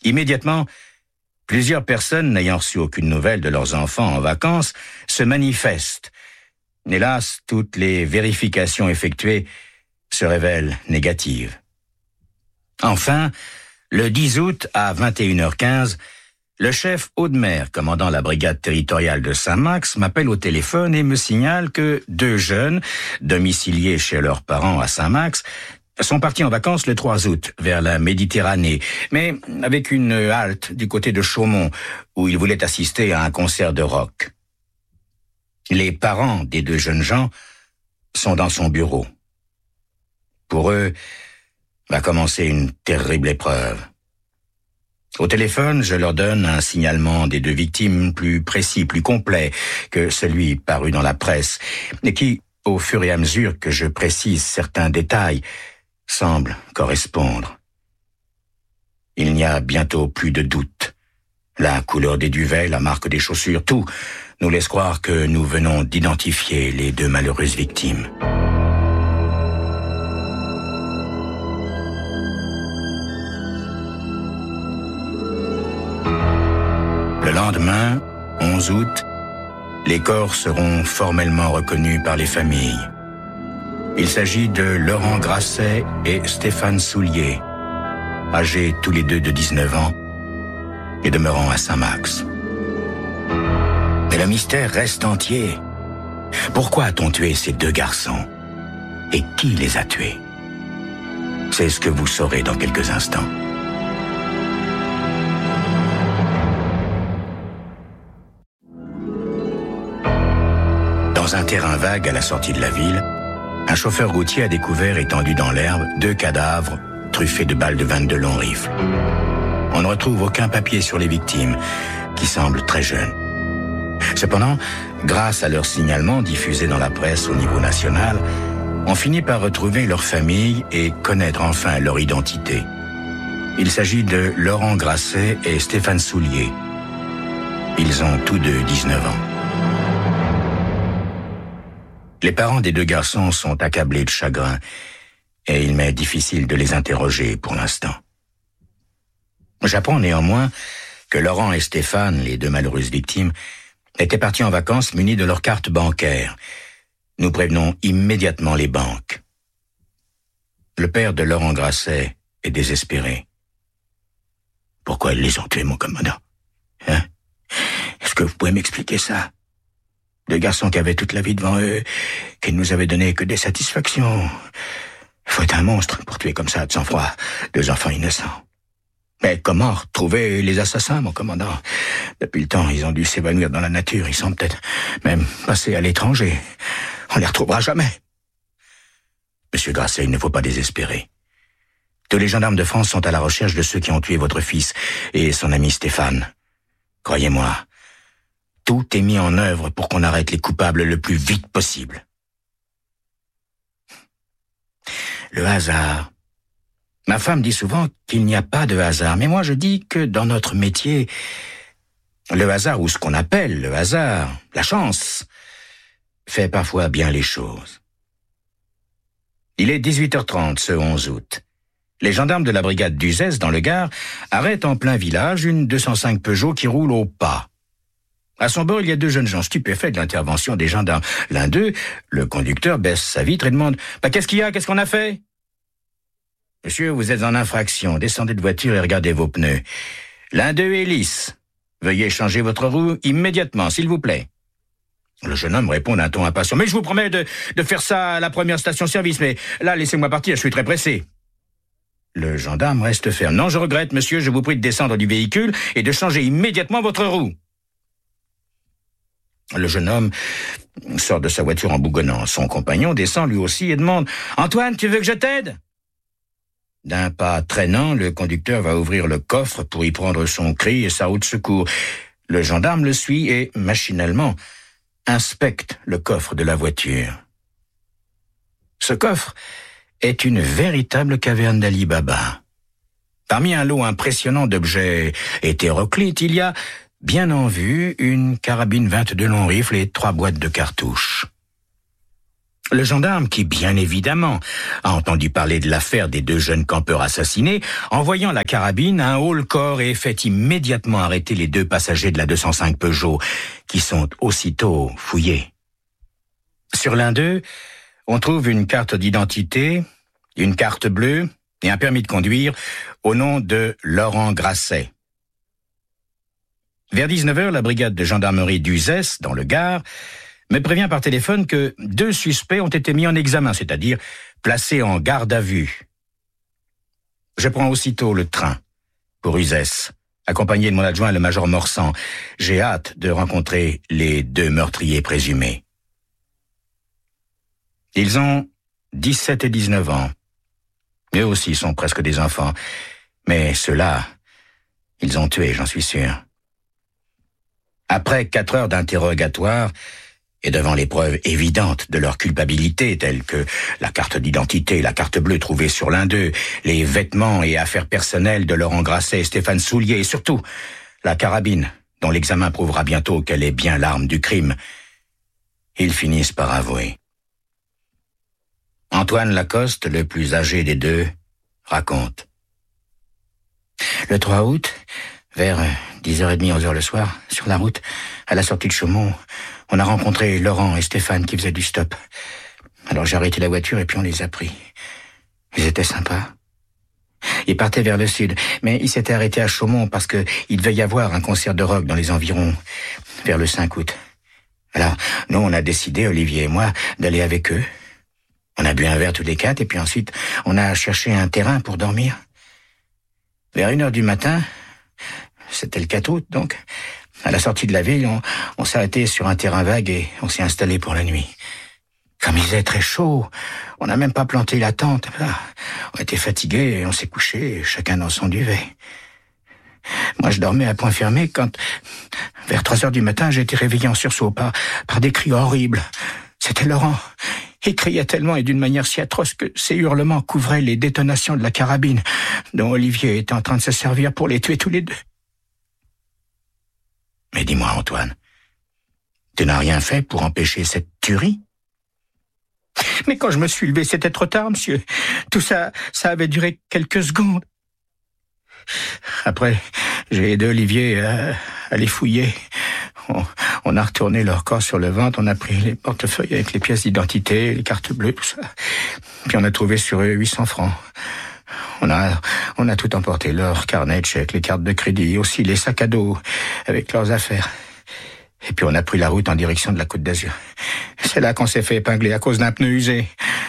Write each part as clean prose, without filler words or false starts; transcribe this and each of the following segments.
Immédiatement, plusieurs personnes n'ayant reçu aucune nouvelle de leurs enfants en vacances se manifestent. Hélas, toutes les vérifications effectuées se révèlent négatives. Enfin, le 10 août à 21h15, le chef Audemer, commandant la brigade territoriale de Saint-Max, m'appelle au téléphone et me signale que 2 jeunes, domiciliés chez leurs parents à Saint-Max, sont partis en vacances le 3 août vers la Méditerranée, mais avec une halte du côté de Chaumont, où ils voulaient assister à un concert de rock. Les parents des 2 jeunes gens sont dans son bureau. Pour eux, va commencer une terrible épreuve. Au téléphone, je leur donne un signalement des 2 victimes plus précis, plus complet que celui paru dans la presse, et qui, au fur et à mesure que je précise certains détails, semble correspondre. Il n'y a bientôt plus de doute. La couleur des duvets, la marque des chaussures, tout nous laisse croire que nous venons d'identifier les 2 malheureuses victimes. Le lendemain, 11 août, les corps seront formellement reconnus par les familles. Il s'agit de Laurent Grasset et Stéphane Soulier, âgés tous les 2 de 19 ans et demeurant à Saint-Max. Mais le mystère reste entier. Pourquoi a-t-on tué ces 2 garçons? Et qui les a tués? C'est ce que vous saurez dans quelques instants. Dans un terrain vague à la sortie de la ville, un chauffeur routier a découvert étendus dans l'herbe 2 cadavres truffés de balles de 22 longs rifles. On ne retrouve aucun papier sur les victimes, qui semblent très jeunes. Cependant, grâce à leur signalement diffusé dans la presse au niveau national, on finit par retrouver leur famille et connaître enfin leur identité. Il s'agit de Laurent Grasset et Stéphane Soulier. Ils ont tous 2 19 ans. Les parents des 2 garçons sont accablés de chagrin et il m'est difficile de les interroger pour l'instant. J'apprends néanmoins que Laurent et Stéphane, les 2 malheureuses victimes, étaient partis en vacances munis de leurs cartes bancaires. Nous prévenons immédiatement les banques. Le père de Laurent Grasset est désespéré. Pourquoi ils les ont tués, mon commandant? Est-ce que vous pouvez m'expliquer ça? 2 garçons qui avaient toute la vie devant eux, qui ne nous avaient donné que des satisfactions. Il faut être un monstre pour tuer comme ça de sang-froid 2 enfants innocents. Mais comment retrouver les assassins, mon commandant? Depuis le temps, ils ont dû s'évanouir dans la nature. Ils sont peut-être même passés à l'étranger. On les retrouvera jamais. Monsieur Grasset, il ne faut pas désespérer. Tous les gendarmes de France sont à la recherche de ceux qui ont tué votre fils et son ami Stéphane. Croyez-moi, tout est mis en œuvre pour qu'on arrête les coupables le plus vite possible. Le hasard. Ma femme dit souvent qu'il n'y a pas de hasard, mais moi je dis que dans notre métier, le hasard, ou ce qu'on appelle le hasard, la chance, fait parfois bien les choses. Il est 18h30 ce 11 août. Les gendarmes de la brigade d'Uzès, dans le Gard, arrêtent en plein village une 205 Peugeot qui roule au pas. À son bord, il y a 2 jeunes gens stupéfaits de l'intervention des gendarmes. L'un d'eux, le conducteur, baisse sa vitre et demande « Qu'est-ce qu'il y a? Qu'est-ce qu'on a fait ?» « Monsieur, vous êtes en infraction. Descendez de voiture et regardez vos pneus. L'un d'eux est lisse. Veuillez changer votre roue immédiatement, s'il vous plaît. » Le jeune homme répond d'un ton impatient. « Mais je vous promets de faire ça à la première station-service, mais là, laissez-moi partir, je suis très pressé. » Le gendarme reste ferme. « Non, je regrette, monsieur, je vous prie de descendre du véhicule et de changer immédiatement votre roue. » Le jeune homme sort de sa voiture en bougonnant. Son compagnon descend lui aussi et demande « Antoine, tu veux que je t'aide ?» D'un pas traînant, le conducteur va ouvrir le coffre pour y prendre son cri et sa roue de secours. Le gendarme le suit et, machinalement, inspecte le coffre de la voiture. Ce coffre est une véritable caverne d'Ali Baba. Parmi un lot impressionnant d'objets hétéroclites, il y a, bien en vue, une carabine 22 long rifle et 3 boîtes de cartouches. Le gendarme, qui bien évidemment a entendu parler de l'affaire des 2 jeunes campeurs assassinés, en voyant la carabine, a un haut-le-corps et fait immédiatement arrêter les 2 passagers de la 205 Peugeot, qui sont aussitôt fouillés. Sur l'un d'eux, on trouve une carte d'identité, une carte bleue et un permis de conduire au nom de Laurent Grasset. Vers 19h, la brigade de gendarmerie d'Uzès, dans le Gard, me prévient par téléphone que 2 suspects ont été mis en examen, c'est-à-dire placés en garde à vue. Je prends aussitôt le train pour Uzès, accompagné de mon adjoint le major Morsan. J'ai hâte de rencontrer les 2 meurtriers présumés. Ils ont 17 et 19 ans. Eux aussi sont presque des enfants. Mais ceux-là, ils ont tué, j'en suis sûr. Après 4 heures d'interrogatoire, et devant les preuves évidentes de leur culpabilité, telles que la carte d'identité, la carte bleue trouvée sur l'un d'eux, les vêtements et affaires personnelles de Laurent Grasset et Stéphane Soulier, et surtout la carabine, dont l'examen prouvera bientôt qu'elle est bien l'arme du crime, ils finissent par avouer. Antoine Lacoste, le plus âgé des 2, raconte. Le 3 août, vers 10h30, 11h le soir, sur la route, à la sortie de Chaumont, on a rencontré Laurent et Stéphane qui faisaient du stop. Alors j'ai arrêté la voiture et puis on les a pris. Ils étaient sympas. Ils partaient vers le sud, mais ils s'étaient arrêtés à Chaumont parce que il devait y avoir un concert de rock dans les environs, vers le 5 août. Alors, nous, on a décidé, Olivier et moi, d'aller avec eux. On a bu un verre tous les 4 et puis ensuite, on a cherché un terrain pour dormir. Vers 1h du matin, c'était le 4 août donc, à la sortie de la ville, on s'est arrêté sur un terrain vague et on s'est installé pour la nuit. Comme il faisait très chaud, on n'a même pas planté la tente. On était fatigués et on s'est couché, chacun dans son duvet. Moi, je dormais à point fermé quand, vers 3h du matin, j'ai été réveillé en sursaut par des cris horribles. C'était Laurent. Il criait tellement et d'une manière si atroce que ses hurlements couvraient les détonations de la carabine dont Olivier était en train de se servir pour les tuer tous les 2. Mais dis-moi, Antoine, tu n'as rien fait pour empêcher cette tuerie? Mais quand je me suis levé, c'était trop tard, monsieur. Tout ça avait duré quelques secondes. Après, j'ai aidé Olivier à les fouiller. On a retourné leur corps sur le ventre, on a pris les portefeuilles avec les pièces d'identité, les cartes bleues, tout ça. Puis on a trouvé sur eux 800 francs. On a tout emporté, leur carnet de chèques, les cartes de crédit, aussi les sacs à dos avec leurs affaires. Et puis on a pris la route en direction de la Côte d'Azur. C'est là qu'on s'est fait épingler à cause d'un pneu usé.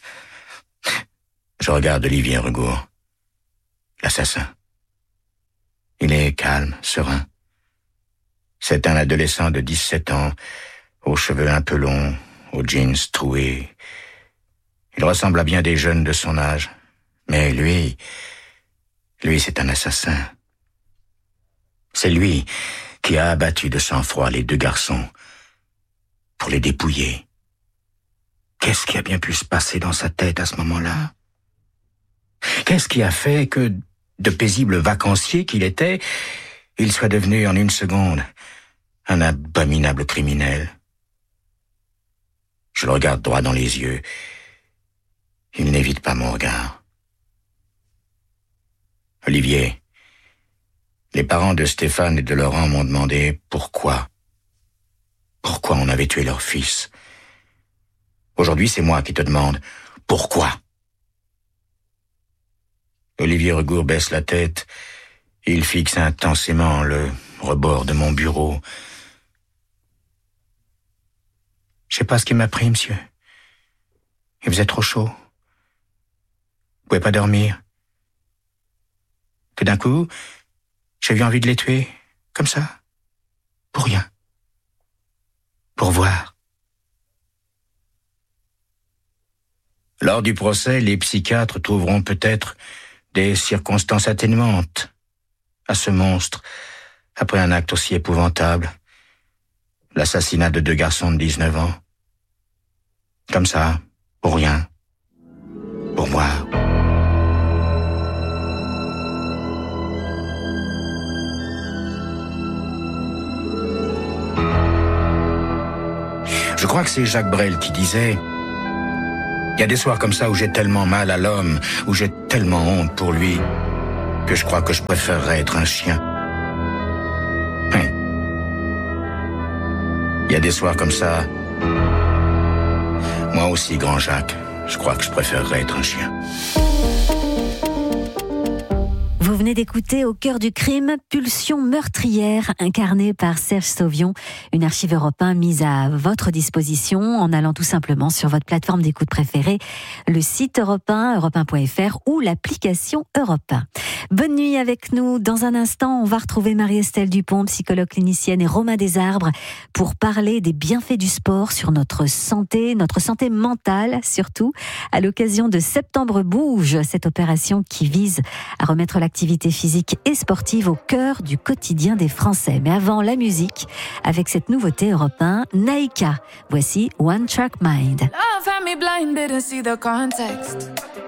Je regarde Olivier Regour, l'assassin. Il est calme, serein. C'est un adolescent de 17 ans, aux cheveux un peu longs, aux jeans troués. Il ressemble à bien des jeunes de son âge. Mais lui, c'est un assassin. C'est lui qui a abattu de sang-froid les 2 garçons pour les dépouiller. Qu'est-ce qui a bien pu se passer dans sa tête à ce moment-là? Qu'est-ce qui a fait que, de paisible vacancier qu'il était, il soit devenu en une seconde un abominable criminel? Je le regarde droit dans les yeux. Il n'évite pas mon regard. Olivier, les parents de Stéphane et de Laurent m'ont demandé pourquoi on avait tué leur fils. Aujourd'hui, c'est moi qui te demande pourquoi. Olivier Regour baisse la tête et il fixe intensément le rebord de mon bureau. Je sais pas ce qui m'a pris, monsieur. Il faisait trop chaud. Je pouvais pas dormir. Que d'un coup, j'ai eu envie de les tuer, comme ça, pour rien. Pour voir. Lors du procès, les psychiatres trouveront peut-être des circonstances atténuantes à ce monstre, après un acte aussi épouvantable, l'assassinat de 2 garçons de 19 ans. Comme ça, pour rien, pour voir. Je crois que c'est Jacques Brel qui disait Il y a des soirs comme ça où j'ai tellement mal à l'homme, où j'ai tellement honte pour lui, que je crois que je préférerais être un chien. Oui. Il y a des soirs comme ça. Moi aussi, grand Jacques, je crois que je préférerais être un chien. Vous venez d'écouter Au cœur du crime, Pulsion meurtrière, incarnée par Serge Sauvion, une archive Europe 1 mise à votre disposition en allant tout simplement sur votre plateforme d'écoute préférée, le site Europe 1, europe1.fr ou l'application Europe 1. Bonne nuit avec nous. Dans un instant, on va retrouver Marie-Estelle Dupont, psychologue clinicienne, et Romain Desarbres pour parler des bienfaits du sport sur notre santé mentale surtout, à l'occasion de Septembre Bouge, cette opération qui vise à remettre l'activité physique et sportive au cœur du quotidien des Français. Mais avant, la musique, avec cette nouveauté Europe 1, Naïka. Voici One Track Mind. Love had me blind, didn't see the context.